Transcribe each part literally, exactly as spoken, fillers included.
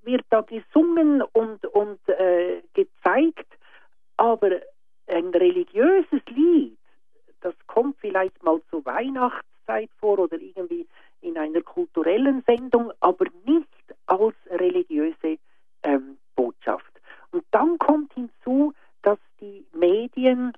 wird da gesungen und, und äh, gezeigt, aber ein religiöses Lied, das kommt vielleicht mal zur Weihnachtszeit vor oder irgendwie in einer kulturellen Sendung, aber nicht als religiöse ähm, Botschaft. Und dann kommt hinzu, dass die Medien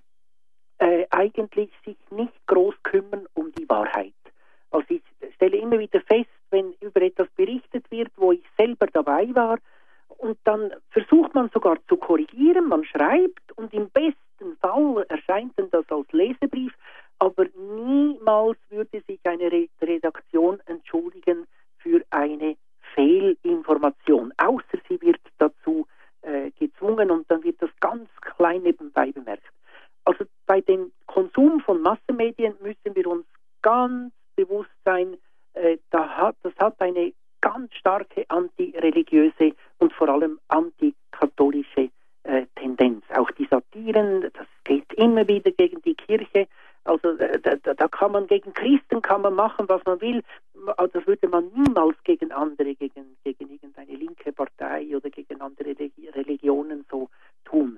äh, eigentlich sich nicht groß kümmern um die Wahrheit. Also ich stelle immer wieder fest, wenn über etwas berichtet wird, wo ich selber dabei war, und dann versucht man sogar zu korrigieren, man schreibt und im besten Fall erscheint dann das als Leserbrief, aber niemals würde sich eine Re- Redaktion entschuldigen für eine Fehlinformation, außer sie wird dazu äh, gezwungen und dann wird das ganz klein nebenbei bemerkt. Also bei dem Konsum von Massenmedien müssen wir uns ganz bewusst sein, äh, da hat, das hat eine ganz starke antireligiöse und vor allem antikatholische äh, Tendenz. Auch die Satiren, das geht immer wieder gegen die Kirche. Also äh, da, da kann man gegen Christen kann man machen, was man will. Das würde man niemals gegen andere, gegen, gegen irgendeine linke Partei oder gegen andere Religionen so tun.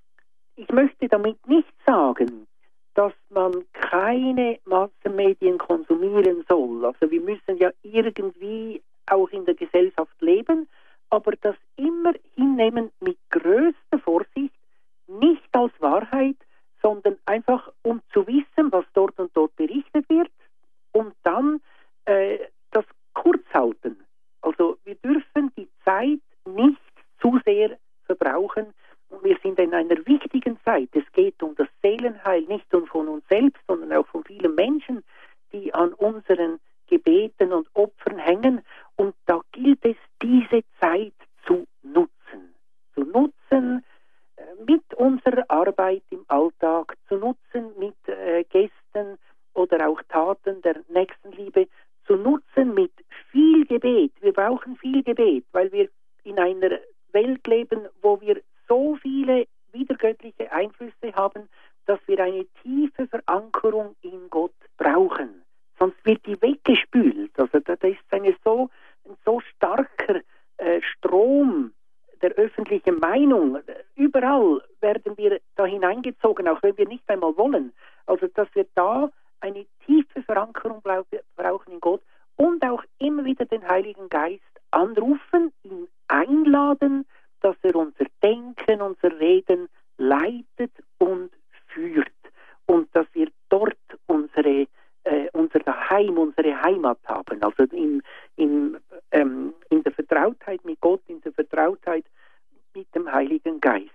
Ich möchte damit nicht sagen, dass man keine Massenmedien konsumieren soll. Also wir müssen ja irgendwie auch in der Gesellschaft leben, aber das immer hinnehmen mit größter Vorsicht, nicht als Wahrheit, sondern einfach um zu wissen, was dort und dort berichtet wird und dann äh, das kurz halten. Also wir dürfen die Zeit nicht zu sehr verbrauchen. Und wir sind in einer wichtigen Zeit. Es geht um das Seelenheil, nicht nur von uns selbst, sondern auch von vielen Menschen, die an unseren Gebeten und Opfern hängen. Und da gilt es, diese Zeit zu nutzen. Zu nutzen äh, mit unserer Arbeit im Alltag, zu nutzen mit äh, Gesten oder auch Taten der Nächstenliebe, zu nutzen mit viel Gebet. Wir brauchen viel Gebet, weil wir in einer Welt leben, wo wir so viele widergöttliche Einflüsse haben, dass wir eine tiefe Verankerung in Gott brauchen. Sonst wird die weggespült. Also da ist eine so, ein so starker äh, Strom der öffentlichen Meinung. Überall werden wir da hineingezogen, auch wenn wir nicht einmal wollen. Also dass wir da eine tiefe Verankerung brauchen in Gott und auch immer wieder den Heiligen Geist anrufen, ihn einladen, dass er unser Denken, unser Reden leitet und führt und dass wir dort unsere, äh, unser Daheim, unsere Heimat haben, also in, in, ähm, in der Vertrautheit mit Gott, in der Vertrautheit mit dem Heiligen Geist.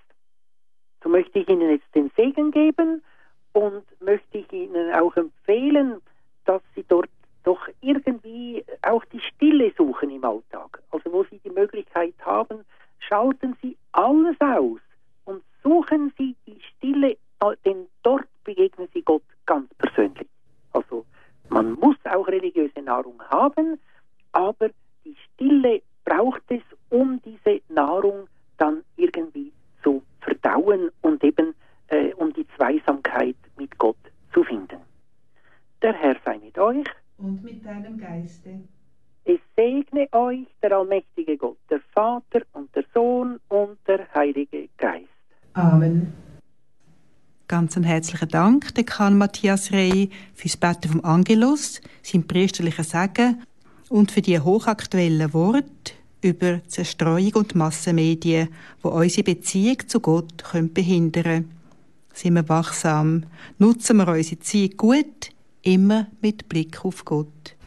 So möchte ich Ihnen jetzt den Segen geben und möchte ich Ihnen auch empfehlen, dass Sie dort doch irgendwie auch die Stille suchen im Alltag, also wo Sie die Möglichkeit haben, schalten Sie alles aus und suchen Sie die Stille, denn dort begegnen Sie Gott ganz persönlich. Also man muss auch religiöse Nahrung haben, aber die Stille braucht es, um diese Nahrung dann irgendwie zu verdauen und eben äh, um die Zweisamkeit mit Gott zu finden. Der Herr sei mit euch. Und mit deinem Geiste. Es segne euch der allmächtige Gott, der Vater und der Sohn und der Heilige Geist. Amen. Ganz einen herzlichen Dank, Dekan Matthias Rey, fürs Beten vom Angelus, sein priesterlichen Segen und für die hochaktuellen Worte über Zerstreuung und Massenmedien, die unsere Beziehung zu Gott behindern können. Sind wir wachsam, nutzen wir unsere Zeit gut, immer mit Blick auf Gott.